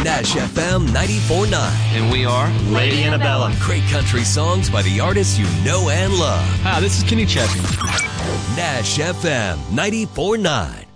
Nash FM 94.9. And we are Lady Annabella. Great country songs by the artists you know and love. Hi, this is Kenny Chesney. Nash FM 94.9.